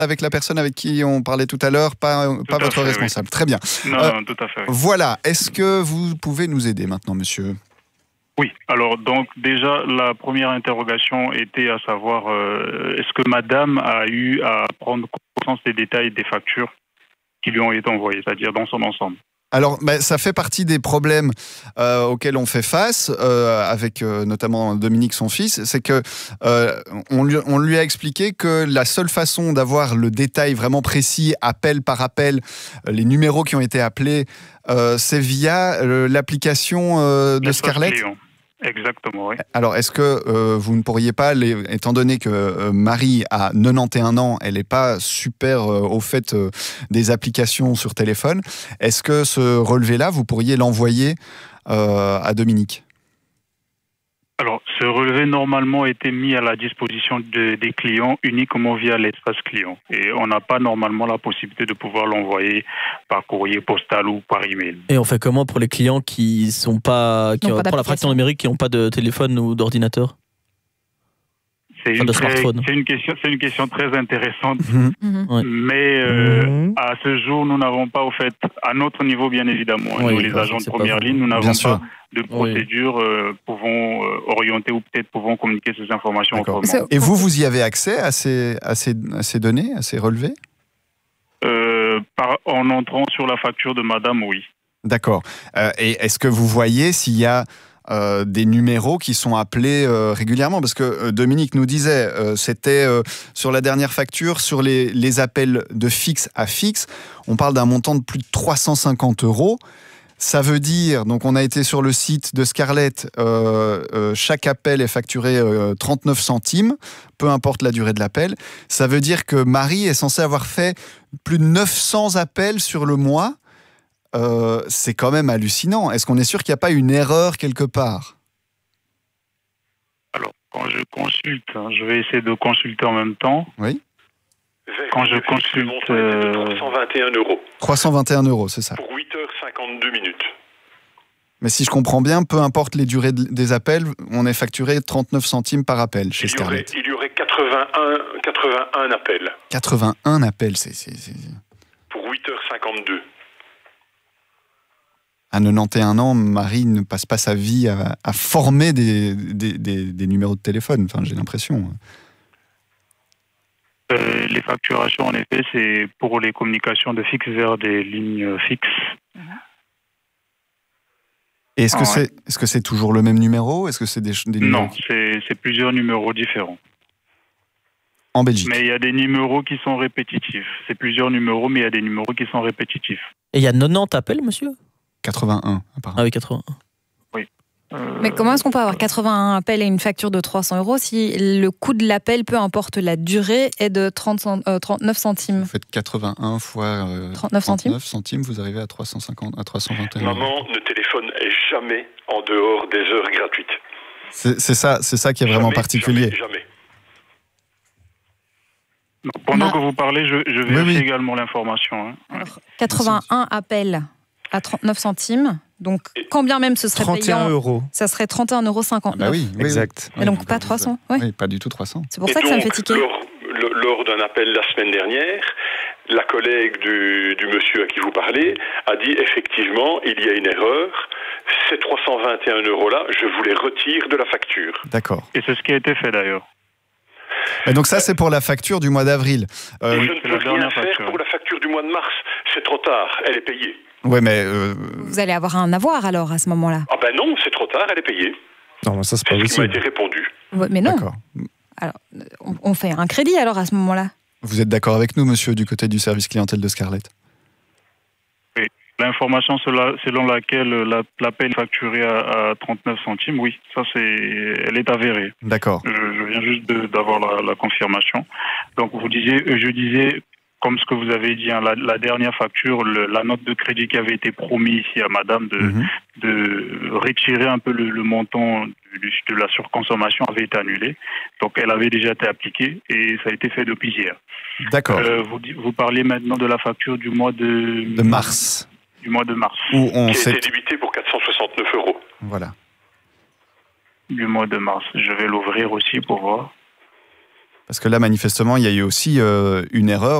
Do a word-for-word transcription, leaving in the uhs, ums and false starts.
avec la personne avec qui on parlait tout à l'heure, pas, pas votre fait, responsable. Oui. Très bien. Non, euh, non, tout à fait. Oui. Voilà. Est-ce que vous pouvez nous aider maintenant, monsieur ? Oui. Alors, donc, déjà, la première interrogation était à savoir, euh, est-ce que madame a eu à prendre conscience des détails des factures qui lui ont été envoyées, c'est-à-dire dans son ensemble ? Alors, bah, ça fait partie des problèmes euh, auxquels on fait face, euh, avec euh, notamment Dominique, son fils, c'est que euh, on, lui, on lui a expliqué que la seule façon d'avoir le détail vraiment précis, appel par appel, euh, les numéros qui ont été appelés, euh, c'est via euh, l'application euh, de Scarlett. Client. Exactement, oui. Alors, est-ce que euh, vous ne pourriez pas, les, étant donné que euh, Marie a quatre-vingt-onze ans, elle n'est pas super euh, au fait euh, des applications sur téléphone, est-ce que ce relevé-là, vous pourriez l'envoyer euh, à Dominique ? Alors, ce relevé normalement était mis à la disposition de, des clients uniquement via l'espace client. Et on n'a pas normalement la possibilité de pouvoir l'envoyer par courrier postal ou par email. Et on fait comment pour les clients qui sont pas, qui Non, ont, pas pour la fraction numérique, qui n'ont pas de téléphone ou d'ordinateur ? C'est Enfin, une, de très, smartphone. c'est une question, c'est une question très intéressante. Mmh. Mhm. Ouais. Mais euh, Mmh. à ce jour, nous n'avons pas, au fait, à notre niveau bien évidemment, Oui, nous les bah, agents de c'est pas première vous. ligne, nous Bien n'avons sûr. pas de procédure euh, pouvant euh, orienter ou peut-être pouvant communiquer ces informations D'accord. autrement. Et vous, vous y avez accès à ces, à ces, à ces données, à ces relevés ? Euh, par, en entrant sur la facture de madame, oui. D'accord. Euh, et est-ce que vous voyez s'il y a euh, des numéros qui sont appelés euh, régulièrement ? Parce que euh, Dominique nous disait, euh, c'était euh, sur la dernière facture, sur les, les appels de fixe à fixe, on parle d'un montant de plus de trois cent cinquante euros. Ça veut dire, donc on a été sur le site de Scarlett, euh, euh, chaque appel est facturé euh, trente-neuf centimes, peu importe la durée de l'appel. Ça veut dire que Marie est censée avoir fait plus de neuf cents appels sur le mois. Euh, c'est quand même hallucinant. Est-ce qu'on est sûr qu'il n'y a pas une erreur quelque part ? Alors, quand je consulte, hein, je vais essayer de consulter en même temps. Oui. Quand je consulte... Euh... trois cent vingt et un euros. trois cent vingt et un euros, c'est ça. Pour huit heures cinquante-deux minutes. Mais si je comprends bien, peu importe les durées de- des appels, on est facturé trente-neuf centimes par appel chez Il y, aurait, Scarlett. il y aurait quatre-vingt-un, quatre-vingt-un appels quatre-vingt-un appels, c'est... c'est, c'est... pour huit heures cinquante-deux. À quatre-vingt-onze ans, Marie ne passe pas sa vie à, à former des, des, des, des numéros de téléphone, enfin, j'ai l'impression. Euh, les facturations, en effet, c'est pour les communications de fixe vers des lignes fixes. Et est-ce que, Ah ouais. c'est, est-ce que c'est toujours le même numéro ? Est-ce que c'est des, des numéros Non, c'est, c'est plusieurs numéros différents. en Belgique ? Mais il y a des numéros qui sont répétitifs. C'est plusieurs numéros, mais il y a des numéros qui sont répétitifs. Et il y a quatre-vingt-dix appels, monsieur ? quatre-vingt-un, apparemment. Ah oui, quatre-vingt-un. Euh, Mais comment est-ce qu'on peut avoir quatre-vingt-un appels et une facture de trois cents euros si le coût de l'appel, peu importe la durée, est de trente cent- euh, trente-neuf centimes Vous faites quatre-vingt-un fois euh, trente-neuf centimes trente-neuf centimes, vous arrivez à trois cent cinquante, à trois cent vingt et un. Maman ne téléphone jamais en dehors des heures gratuites. C'est, c'est ça, c'est ça qui est vraiment Jamais, particulier. Jamais, jamais. Donc, pendant Bah. que vous parlez, je, je vérifie oui. également l'information. Hein. Alors, quatre-vingt-un appels à trente-neuf centimes. Donc, quand bien même ce serait trente et un payant, euros. ça serait trente et un euros Ah cinquante-neuf. bah oui, oui, Exact. oui. Et donc Oui, pas vous- trois cents, ouais. Oui, pas du tout trois cents. C'est pour Et ça que ça me donc, fait tiquer. Lors, le- lors d'un appel la semaine dernière, la collègue du, du monsieur à qui vous parlez a dit effectivement, il y a une erreur. Ces trois cent vingt et un euros-là, je vous les retire de la facture. D'accord. Et c'est ce qui a été fait d'ailleurs. Et donc ça, c'est pour la facture du mois d'avril. Euh, Et je ne c'est peux la rien dernière faire facture. pour la facture du mois de mars. C'est trop tard, elle est payée. ouais, mais euh, Vous allez avoir un avoir alors à ce moment-là. Ah ben non, c'est trop tard, elle est payée. Non, mais ça, c'est pas C'est ce qui m'a possible. été répondu. Ouais, mais non. d'accord. Alors, on, on fait un crédit alors à ce moment-là. Vous êtes d'accord avec nous, monsieur, du côté du service clientèle de Scarlett ? L'information selon selon laquelle la- l'appel est facturé à, à trente-neuf centimes, oui, ça c'est, elle est avérée. D'accord. Je, je viens juste de- d'avoir la, la confirmation. Donc vous disiez, je disais, comme ce que vous avez dit, hein, la, la dernière facture, le- la note de crédit qui avait été promise ici à madame de, Mhm. de retirer un peu le, le montant du- de la surconsommation avait été annulée. Donc elle avait déjà été appliquée et ça a été fait depuis hier. D'accord. Euh, vous, di- vous parlez maintenant de la facture du mois de, De mars, du mois de mars. où on Qui a sait... été débité pour quatre cent soixante-neuf euros. Voilà. Du mois de mars. Je vais l'ouvrir aussi pour voir. Parce que là, manifestement, il y a eu aussi euh, une erreur.